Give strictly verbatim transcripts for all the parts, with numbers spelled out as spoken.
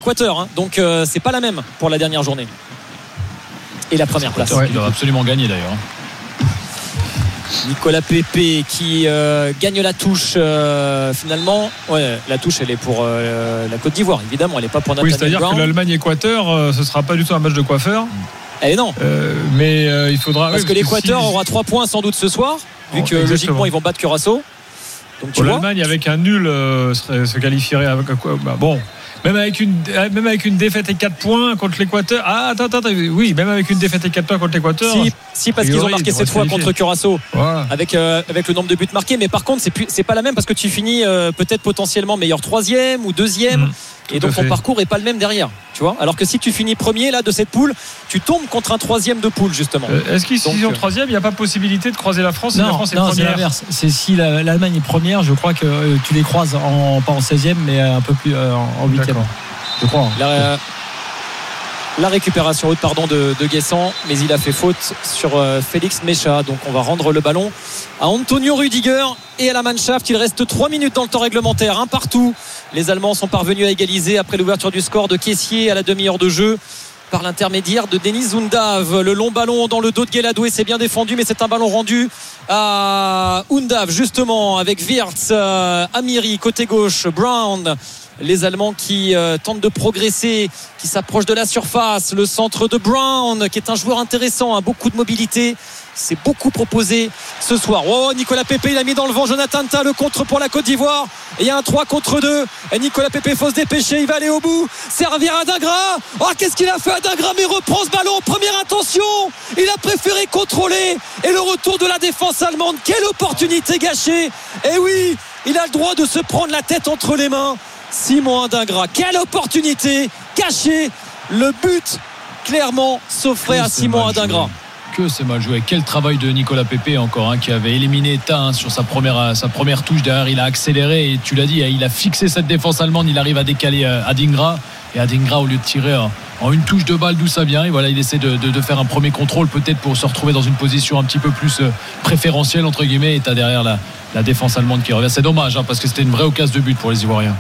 l'Équateur, hein. Donc euh, c'est pas la même pour la dernière journée et la première place. Ouais, il doit absolument gagner d'ailleurs. Nicolas Pepe qui euh, gagne la touche euh, finalement. Ouais, la touche elle est pour euh, la Côte d'Ivoire évidemment, elle n'est pas pour Nathaniel Oui, c'est-à-dire Brown. que l'Allemagne-Équateur, euh, ce sera pas du tout un match de coiffeur. Eh non. Euh, mais euh, il faudra. Parce oui, que l'Équateur si... aura trois points sans doute ce soir, vu oh, que exactement. logiquement ils vont battre Curaçao. Donc tu Bon, vois. l'Allemagne avec un nul euh, serait, se qualifierait avec quoi bah, bon. Même avec, une, même avec une défaite et quatre points contre l'Équateur. Ah, attends, attends, oui, même avec une défaite et quatre points contre l'Équateur. Si, si parce qu'ils ont marqué cette fois contre Curaçao, voilà. avec, euh, avec le nombre de buts marqués. Mais par contre, c'est, plus, c'est pas la même parce que tu finis euh, peut-être potentiellement meilleur troisième ou deuxième. Mmh, et donc ton parcours est pas le même derrière. Tu vois. Alors que si tu finis premier là, de cette poule, tu tombes contre un troisième de poule justement. Euh, est-ce qu'ils sont euh... troisième, il n'y a pas possibilité de croiser la France? Non, la France est non, première. c'est l'inverse. C'est si la, l'Allemagne est première, je crois que euh, tu les croises en, pas en seizième, mais un peu plus euh, en huitième. Je crois. La, la récupération haute pardon de, de Guessant, mais il a fait faute sur euh, Félix Mecha. Donc on va rendre le ballon à Antonio Rüdiger et à la Mannschaft. Il reste trois minutes dans le temps réglementaire, un partout. Les Allemands sont parvenus à égaliser après l'ouverture du score de Kessié à la demi-heure de jeu par l'intermédiaire de Denis Undav. Le long ballon dans le dos de Gueladoué, c'est bien défendu, mais c'est un ballon rendu à Undav justement avec Wirtz, euh, Amiri côté gauche, Brown. Les Allemands qui euh, tentent de progresser, qui s'approchent de la surface. Le centre de Brown, qui est un joueur intéressant, hein, beaucoup de mobilité. C'est beaucoup proposé ce soir. Oh, Nicolas Pepe, il a mis dans le vent Jonathan Tah, le contre pour la Côte d'Ivoire. Et il y a un trois contre deux. Et Nicolas Pepe, faut se dépêcher, il va aller au bout. Servir à Adingra. Oh, qu'est-ce qu'il a fait Adingra? Mais reprend ce ballon. Première intention. Il a préféré contrôler. Et le retour de la défense allemande. Quelle opportunité gâchée. Et oui, il a le droit de se prendre la tête entre les mains. Simon Adingra, quelle opportunité cachée. Le but clairement s'offrait à Simon Adingra. Que c'est mal joué. Quel travail de Nicolas Pepe encore, hein, qui avait éliminé Tah hein, sur sa première, sa première touche. Derrière il a accéléré et tu l'as dit, il a fixé cette défense allemande. Il arrive à décaler Adingra et Adingra, au lieu de tirer en une touche de balle d'où ça vient, et voilà, il essaie de, de, de faire un premier contrôle peut-être pour se retrouver dans une position un petit peu plus préférentielle entre guillemets. Et t'as derrière la, la défense allemande qui revient. C'est dommage hein, parce que c'était une vraie occasion de but pour les Ivoiriens.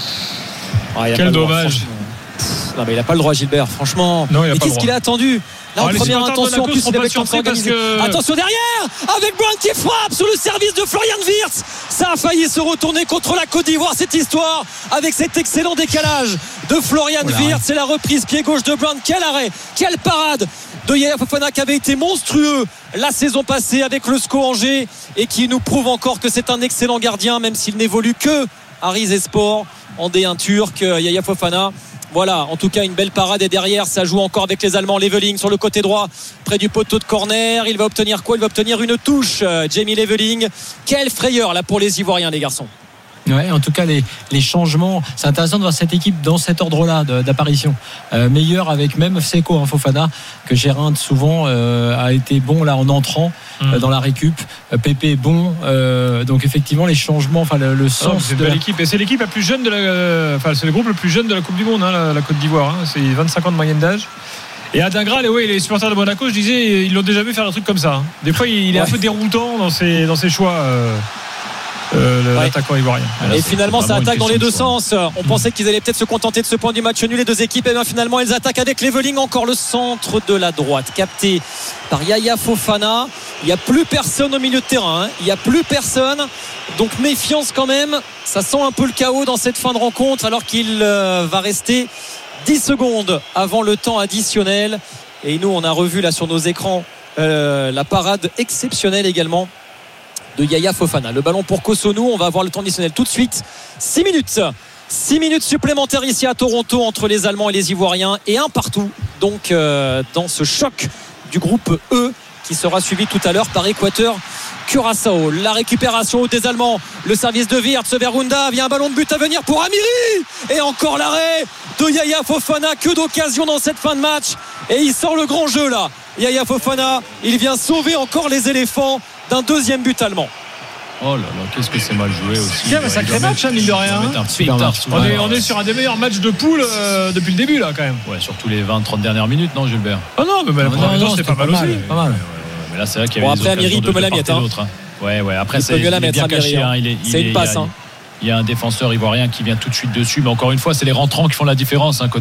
Ah, quel dommage. Non mais il n'a pas le droit Gilbert, franchement. Non, il a et pas qu'est-ce qu'il a attendu là, en oh, première intention, en plus il avait parce que... Attention derrière, avec Brown qui frappe sous le service de Florian Wirtz. Ça a failli se retourner contre la Côte d'Ivoire cette histoire, avec cet excellent décalage de Florian oh Wirtz. C'est la reprise pied gauche de Brown. Quel arrêt, quelle parade de Yaya Fofana qui avait été monstrueux la saison passée avec le S C O Angers et qui nous prouve encore que c'est un excellent gardien, même s'il n'évolue que à Rizespor en D un turc. Yaya Fofana, voilà, en tout cas une belle parade. Et derrière ça joue encore avec les Allemands. Leveling sur le côté droit près du poteau de corner. Il va obtenir quoi? Il va obtenir une touche, Jamie Leveling. Quelle frayeur là pour les Ivoiriens, les garçons. Ouais, en tout cas les, les changements, c'est intéressant de voir cette équipe dans cet ordre-là de, d'apparition, euh, meilleur avec même Seko hein, Fofana que Gérard souvent euh, a été bon là en entrant mmh. euh, dans la récup. euh, Pépé est bon, euh, donc effectivement les changements, enfin le, le sens oh, c'est une de belle la... équipe et c'est l'équipe la plus jeune de la, enfin c'est le groupe le plus jeune de la Coupe du Monde hein, la, la Côte d'Ivoire hein, c'est vingt-cinq ans de moyenne d'âge. Et Adingra, ouais, les supporters de Monaco, je disais, ils l'ont déjà vu faire un truc comme ça. Hein. Des fois, il est ouais. un peu déroutant dans ses, dans ses choix. Euh... Euh, ouais. l'attaquant ivoirien. Et là, finalement ça attaque dans les deux sens. On mmh. pensait qu'ils allaient peut-être se contenter de ce point du match nul, les deux équipes. Et bien finalement elles attaquent avec Leveling, encore le centre de la droite capté par Yaya Fofana. Il n'y a plus personne au milieu de terrain hein. Il n'y a plus personne, donc méfiance quand même. Ça sent un peu le chaos dans cette fin de rencontre, alors qu'il euh, va rester dix secondes avant le temps additionnel. Et nous on a revu là sur nos écrans euh, la parade exceptionnelle également de Yaya Fofana. Le ballon pour Kosonou, on va avoir le temps additionnel tout de suite. six minutes six minutes supplémentaires ici à Toronto entre les Allemands et les Ivoiriens, et un partout donc euh, dans ce choc du groupe E qui sera suivi tout à l'heure par Équateur Curaçao. La récupération des Allemands, le service de Wirtz vers Undav, il y a un ballon de but à venir pour Amiri et encore l'arrêt de Yaya Fofana. Que d'occasion dans cette fin de match, et il sort le grand jeu là. Yaya Fofana, il vient sauver encore les éléphants d'un deuxième but allemand. Oh là là, qu'est-ce que c'est mal joué aussi. Tiens, mais sacré match, hein, mine de rien. On est, on est sur un des meilleurs matchs de poule euh, depuis le début, là, quand même. Ouais, surtout les vingt trente dernières minutes, non, Gilbert? Oh non, mais, mais la première mi-temps, c'était pas mal aussi. Pas mal. Mais là, c'est vrai qu'il y avait bon, des après, Amiri peut me la mettre. Hein. Hein. Ouais, ouais, après, il c'est, il est bien caché. Hein. Il est, il c'est est, une passe. Il y a, hein. il y a un défenseur ivoirien qui vient tout de suite dessus. Mais encore une fois, c'est les rentrants qui font la différence. Hein,